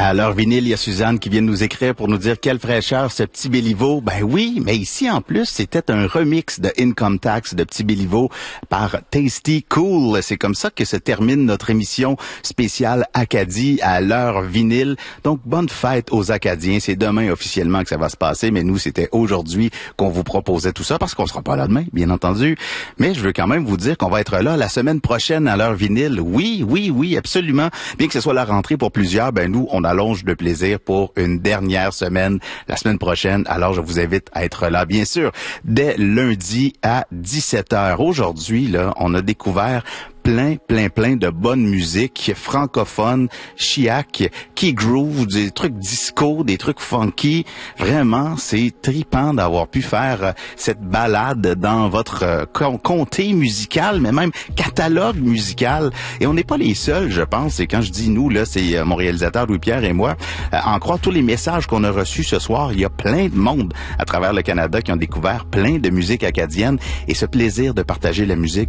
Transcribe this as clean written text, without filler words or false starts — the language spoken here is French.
À l'heure vinyle, il y a Suzanne qui vient de nous écrire pour nous dire quelle fraîcheur ce Petit Béliveau. Ben oui, mais ici en plus, c'était un remix de Income Tax de Petit Béliveau par Tasty Cool. C'est comme ça que se termine notre émission spéciale Acadie à l'heure vinyle. Donc bonne fête aux Acadiens. C'est demain officiellement que ça va se passer, mais nous c'était aujourd'hui qu'on vous proposait tout ça parce qu'on sera pas là demain, bien entendu. Mais je veux quand même vous dire qu'on va être là la semaine prochaine à l'heure vinyle. Oui, absolument. Bien que ce soit la rentrée pour plusieurs, ben nous, on allonge le plaisir pour une dernière semaine, la semaine prochaine. Alors, je vous invite à être là, bien sûr, dès lundi à 17h. Aujourd'hui, là, on a découvert plein de bonne musique francophone, chiac, qui groove, des trucs disco, des trucs funky. Vraiment, c'est tripant d'avoir pu faire cette balade dans votre comté musical, mais même catalogue musical. Et on n'est pas les seuls, je pense. Et quand je dis nous, là, c'est mon réalisateur Louis-Pierre et moi. En croire tous les messages qu'on a reçus ce soir, il y a plein de monde à travers le Canada qui ont découvert plein de musique acadienne. Et ce plaisir de partager la musique